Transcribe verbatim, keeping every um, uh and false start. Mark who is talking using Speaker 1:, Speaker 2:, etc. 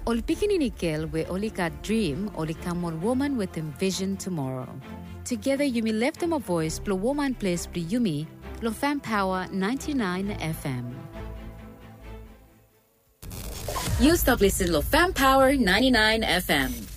Speaker 1: Ol pikininikil we only got dream, only come one woman with envision tomorrow. Together Yumi left them a voice, blow woman place blue Yumi, Lo Fam Power ninety-nine F M. You stop listening Lo Fam Power ninety-nine F M.